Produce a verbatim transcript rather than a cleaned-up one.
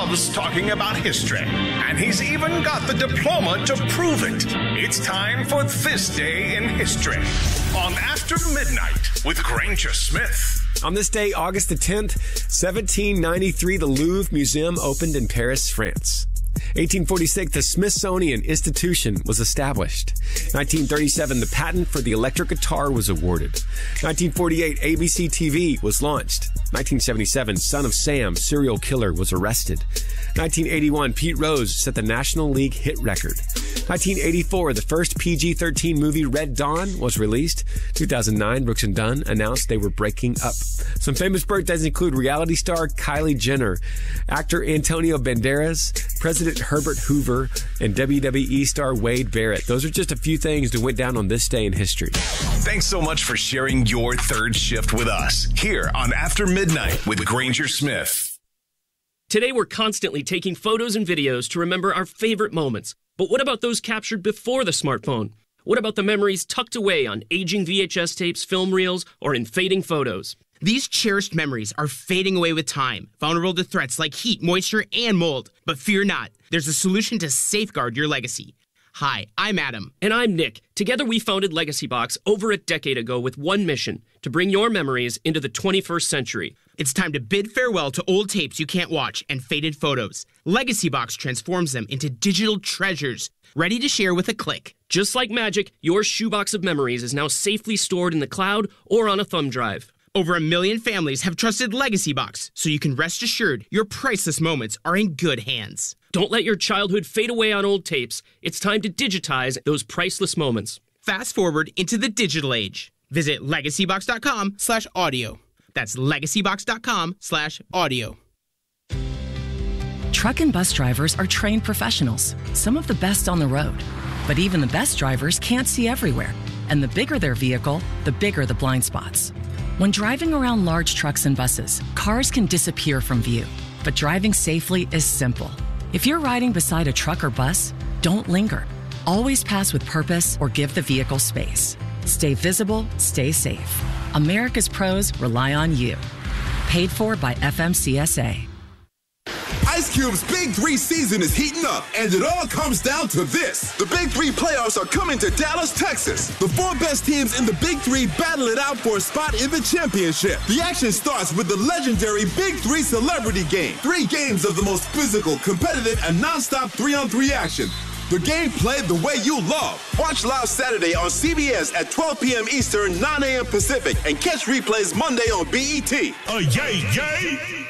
loves talking about history, and he's even got the diploma to prove it. It's time for This Day in History on After Midnight with Granger Smith. On this day, August the tenth, seventeen ninety-three, the Louvre Museum opened in Paris, France. eighteen forty-six, the Smithsonian Institution was established. nineteen thirty-seven, the patent for the electric guitar was awarded. nineteen forty-eight, A B C T V was launched. nineteen seventy-seven, Son of Sam, serial killer, was arrested. nineteen eighty-one, Pete Rose set the National League hit record. nineteen eighty-four, the first P G thirteen movie Red Dawn was released. two thousand nine, Brooks and Dunn announced they were breaking up. Some famous birthdays include reality star Kylie Jenner, actor Antonio Banderas, President Herbert Hoover, and W W E star Wade Barrett. Those are just a few things that went down on this day in history. Thanks so much for sharing your third shift with us here on After Midnight with Granger Smith. Today, we're constantly taking photos and videos to remember our favorite moments. But what about those captured before the smartphone? What about the memories tucked away on aging V H S tapes, film reels, or in fading photos? These cherished memories are fading away with time, vulnerable to threats like heat, moisture, and mold. But fear not, there's a solution to safeguard your legacy. Hi, I'm Adam. And I'm Nick. Together we founded Legacy Box over a decade ago with one mission, to bring your memories into the twenty-first century. It's time to bid farewell to old tapes you can't watch and faded photos. Legacy Box transforms them into digital treasures, ready to share with a click. Just like magic, your shoebox of memories is now safely stored in the cloud or on a thumb drive. Over a million families have trusted Legacy Box, so you can rest assured your priceless moments are in good hands. Don't let your childhood fade away on old tapes. It's time to digitize those priceless moments. Fast forward into the digital age. Visit legacybox.com slash audio. That's legacybox.com slash audio. Truck and bus drivers are trained professionals, some of the best on the road. But even the best drivers can't see everywhere. And the bigger their vehicle, the bigger the blind spots. When driving around large trucks and buses, cars can disappear from view. But driving safely is simple. If you're riding beside a truck or bus, don't linger. Always pass with purpose or give the vehicle space. Stay visible, stay safe. America's pros rely on you. Paid for by F M C S A. Ice Cube's Big Three season is heating up, and it all comes down to this. The Big Three playoffs are coming to Dallas, Texas. The four best teams in the Big Three battle it out for a spot in the championship. The action starts with the legendary Big Three Celebrity Game. Three games of the most physical, competitive, and non-stop three-on-three action. The game played the way you love. Watch live Saturday on C B S at twelve p.m. Eastern, nine a.m. Pacific, and catch replays Monday on B E T. Uh, yay, yay!